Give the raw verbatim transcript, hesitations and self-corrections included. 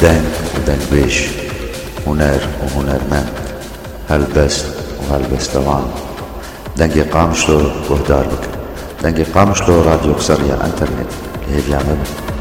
دنگ ودنگ بيش، هنر وهنرمند، هلبست وهلبستوان. دنگی قامشلو گهدار بکن. دنگی قامشلو رادیو سریع انترنت هی بیامه